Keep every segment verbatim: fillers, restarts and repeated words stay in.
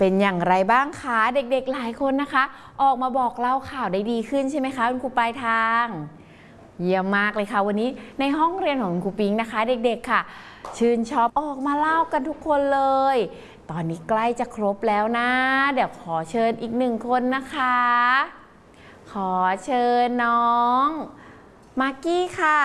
เป็นอย่างไรบ้างคะเด็กๆหลายคนนะคะ ออกมาบอกเล่าข่าวได้ดีขึ้นใช่ไหมคะคุณครูปลายทางเยี่ยมมากเลยค่ะวันนี้ในห้องเรียนของคุณครูปิงนะคะเด็กๆค่ะชื่นชอบออกมาเล่ากันทุกคนเลยตอนนี้ใกล้จะครบแล้วนะเดี๋ยวขอเชิญอีกหนึ่งคนนะคะขอเชิญน้องมากกี้ค่ะ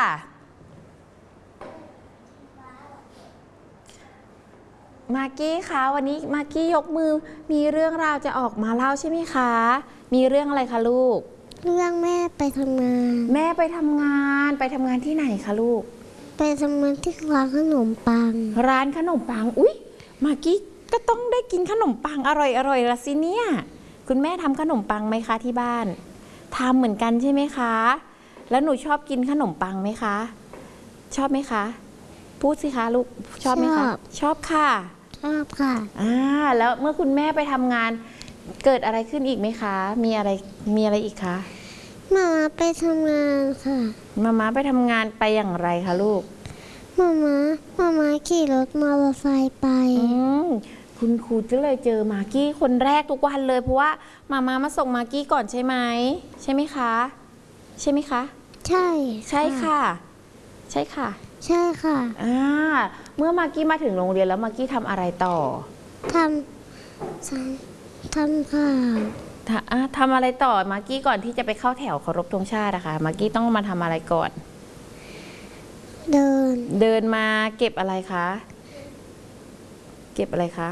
มากกี้คะวันนี้มากกี้ยกมือมีเรื่องราวจะออกมาเล่าใช่ไหมคะมีเรื่องอะไรคะลูกเรื่องแม่ไปทำงานแม่ไปทำงานไปทำงานที่ไหนคะลูกไปทำงานที่ร้านขนมปังร้านขนมปังอุ๊ยมากกี้ก็ต้องได้กินขนมปังอร่อยอร่อยละสิเนี่ยคุณแม่ทำขนมปังไหมคะที่บ้านทำเหมือนกันใช่ไหมคะแล้วหนูชอบกินขนมปังไหมคะชอบไหมคะพูดสิคะลูกชอบไหมคะชอบค่ะชอบค่ะอ่าแล้วเมื่อคุณแม่ไปทำงานเกิดอะไรขึ้นอีกไหมคะมีอะไรมีอะไรอีกคะมาม่าไปทำงานค่ะมาม่าไปทำงานไปอย่างไรคะลูกมาม่ามาม่าขี่รถมอเตอร์ไซค์ไปอืมคุณครูจะเลยเจอมากกี้คนแรกทุกวันเลยเพราะว่ามาม่ามาส่งมากกี้ก่อนใช่ไหมใช่ไหมคะใช่ไหมคะใช่ใช่ค่ะใช่ค่ะใช่ค่ะอ่าเมื่อมากกี้มาถึงโรงเรียนแล้วมากกี้ทำอะไรต่อทำทำทำข่าวทำอะไรต่อมากกี้ก่อนที่จะไปเข้าแถวเคารพธงชาติอะค่ะมากกี้ต้องมาทำอะไรก่อนเดินเดินมาเก็บอะไรคะเก็บอะไรคะ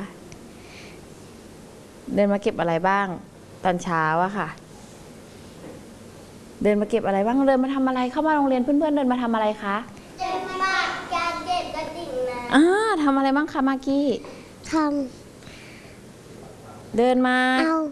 เดินมาเก็บอะไรบ้างตอนเช้าอะค่ะเดินมาเก็บอะไรบ้างเดินมาทำอะไรเข้ามาโรงเรียนเพื่อนๆเดินมาทำอะไรคะเดินมาการเด็ดกระดิ่งนะอ่าทำอะไรบ้างคะมากกี้ทำเดินมาเอา